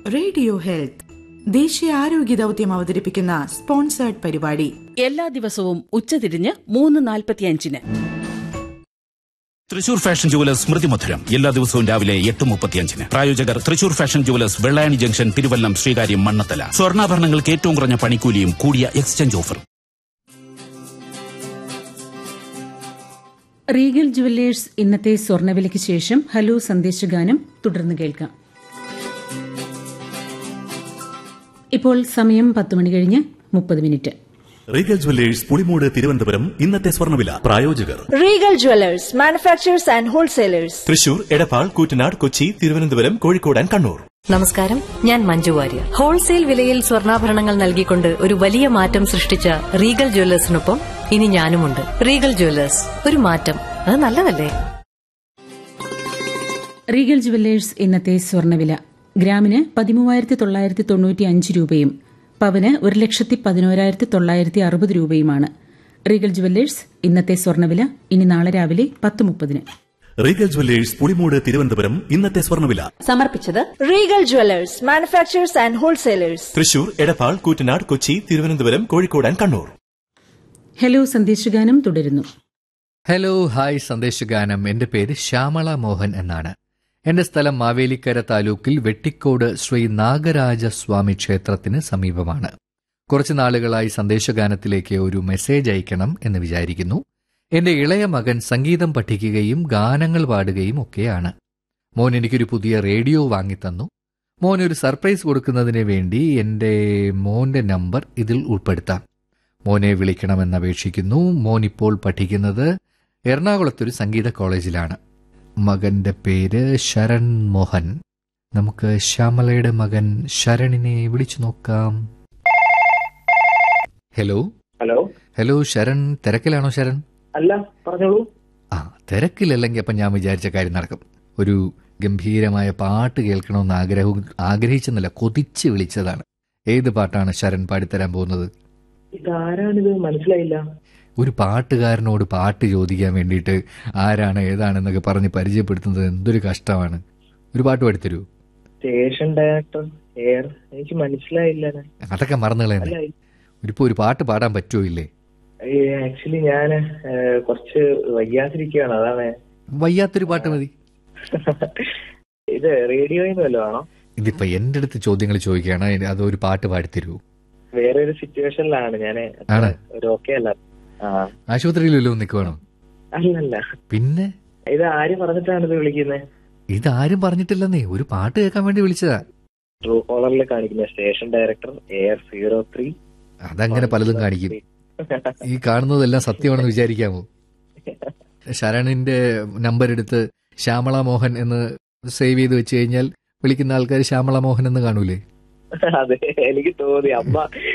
Radio health ദേശീയ ആരോഗ്യ ദൗത്യം അവതരിപ്പിക്കുന്ന സ്പോൺസേർഡ് പരിപാടി എല്ലാ ദിവസവും ഉച്ചതിരിഞ്ഞ് 3:45. തൃശൂർ ഫാഷൻ ജുവലേഴ്സ് സ്മൃതി മധുരം എല്ലാ ദിവസവും രാവിലെ 8:35. പ്രായോജകർ Thrissur fashion jewellers, Vellayani junction, Thiruvallam, Sreekaryam, Mannathala. സ്വർണ്ണാഭരണങ്ങൾക്ക് ഏറ്റവും കുറഞ്ഞ പണിക്കൂലിയും കൂടിയ എക്സ്ചേഞ്ച് ഓഫറും. റീഗൽ ജുവല്ലേഴ്സ് ഇന്നത്തെ സ്വർണ്ണവിലയ്ക്ക് ശേഷം ഹലോ സന്ദേശഗാനം തുടർന്ന് കേൾക്കാം. ഇപ്പോൾ സമയം 10 മണി കഴിഞ്ഞ് 30. Regal jewellers Pulimoodu, Thiruvananthapuram. ഇന്നത്തെ സ്വർണ്ണവില പ്രായോജകർ Regal jewellers, manufacturers and wholesalers. Thrissur, Edappal, Koottanad, Kochi, Thiruvananthapuram, Kozhikode and Kannur. നമസ്കാരം, ഞാൻ മഞ്ജു വാര്യർ. ഹോൾസെയിൽ വിലയിൽ സ്വർണ്ണാഭരണങ്ങൾ നൽകിക്കൊണ്ട് ഒരു വലിയ മാറ്റം സൃഷ്ടിച്ച റീഗൽ ജുവല്ലേഴ്സിനൊപ്പം ഇനി ഞാനുമുണ്ട്. റീഗൽ ജുവല്ലേഴ്സ്, ഒരു മാറ്റം, അത് നല്ലതല്ലേ? റീഗൽ ജുവല്ലേഴ്സ് ഇന്നത്തെ സ്വർണ്ണവില ഗ്രാമിന് 13,995 രൂപയും പവന് 1,11,960 രൂപയുമാണ്. റീഗൽ ജുവല്ലേഴ്സ് ഇന്നത്തെ സ്വർണ്ണവില ഇനി നാളെ രാവിലെ 10:30. Regal jewellers Pulimoodu, Thiruvananthapuram. ഇന്നത്തെ സ്വർണ്ണവില സമർപ്പിച്ചത് Regal jewellers, manufacturers and wholesalers. Thrissur, Edappal, Koottanad, Kochi, Thiruvananthapuram, Kozhikode and Kannur. Hello സന്ദേശഗാനം തുടരുന്നു. Hello, hi സന്ദേശഗാനം. എന്റെ പേര് ശ്യാമള മോഹൻ എന്നാണ്. എന്റെ സ്ഥലം മാവേലിക്കര താലൂക്കിൽ വെട്ടിക്കോട് ശ്രീ നാഗരാജസ്വാമി ക്ഷേത്രത്തിന് സമീപമാണ്. കുറച്ചു നാളുകളായി സന്ദേശഗാനത്തിലേക്ക് ഒരു മെസ്സേജ് അയക്കണം എന്ന് വിചാരിക്കുന്നു. എന്റെ ഇളയ മകൻ സംഗീതം പഠിക്കുകയും ഗാനങ്ങൾ പാടുകയും ഒക്കെയാണ്. മോൻ എനിക്കൊരു പുതിയ റേഡിയോ വാങ്ങിത്തന്നു. മോനൊരു സർപ്രൈസ് കൊടുക്കുന്നതിന് വേണ്ടി എന്റെ മോന്റെ നമ്പർ ഇതിൽ ഉൾപ്പെടുത്താം. മോനെ വിളിക്കണമെന്ന് അപേക്ഷിക്കുന്നു. മോൻ ഇപ്പോൾ പഠിക്കുന്നത് എറണാകുളത്തൊരു സംഗീത കോളേജിലാണ്. മകന്റെ പേര് ശരൺ മോഹൻ. നമുക്ക് ശ്യാമളയുടെ മകൻ ശരണിനെ വിളിച്ചു നോക്കാം. Hello hello hello Sharan, തിരക്കിലാണോ Sharan? അല്ല, പറഞ്ഞോളൂ. തിരക്കിലല്ലെങ്കിൽ അപ്പം ഞാൻ വിചാരിച്ച കാര്യം നടക്കും. ഒരു ഗംഭീരമായ പാട്ട് കേൾക്കണമെന്ന് ആഗ്രഹിച്ചെന്നല്ല, കൊതിച്ച് വിളിച്ചതാണ്. ഏത് പാട്ടാണ് ശരൺ പാടിത്തരാൻ പോകുന്നത്? ഇതാരാണിത്? മനസ്സിലായില്ല. ഒരു പാട്ടുകാരനോട് പാട്ട് ചോദിക്കാൻ വേണ്ടിയിട്ട് ആരാണ് ഏതാണെന്നൊക്കെ പറഞ്ഞ് പരിചയപ്പെടുത്തുന്നത് എന്തൊരു കഷ്ടമാണ്. ഒരു പാട്ട് പാടിത്തരൂ. Station director air. എനിക്ക് മനസ്സിലായില്ല. അതൊക്കെ മറന്നുകളെ. ഇപ്പൊ ഒരു പാട്ട് പാടാൻ പറ്റുമോ ഇല്ലേ? ആക്ച്വലി ഞാൻ കുറച്ച് വയ്യാതിരിക്കുകയാണ്, അതാണ്. വയ്യാത്തൊരു പാട്ട് മതി. ഇത് റേഡിയോയിൽ വല്ലതും ആണോ? ഇതിപ്പോ എന്റെ അടുത്ത് ചോദ്യങ്ങൾ ചോദിക്കുകയാണ്. അതൊരു പാട്ട് പാടിത്തരൂ. വേറെ ഒരു സിറ്റുവേഷനിലാണ് ഞാൻ. ഒരു ഓക്കെ അല്ല. ആശുപത്രിയിലല്ലോ നിൽക്കുവാണോ? അല്ലല്ല. പിന്നെ ഇത് ആര് പറഞ്ഞിട്ടാണ് ഇത് വിളിക്കുന്നത്? ഇതാരും പറഞ്ഞിട്ടില്ലെന്നേ, ഒരു പാട്ട് കേൾക്കാൻ വേണ്ടി വിളിച്ചതാ. ട്രൂ കോളറിൽ കാണിക്കുന്ന സ്റ്റേഷൻ ഡയറക്ടർ എയർ 03. അതങ്ങനെ പലതും കാണിക്കും. ഈ കാണുന്നതെല്ലാം സത്യമാണെന്ന് വിചാരിക്കാമോ? ശരണിന്റെ നമ്പർ എടുത്ത് ശ്യാമള മോഹൻ എന്ന് സേവ് ചെയ്ത് വെച്ച് കഴിഞ്ഞാൽ വിളിക്കുന്ന ആൾക്കാർ ശ്യാമള മോഹൻ എന്ന് കാണൂലേ? അതെ, എനിക്ക് തോന്നി. അമ്മ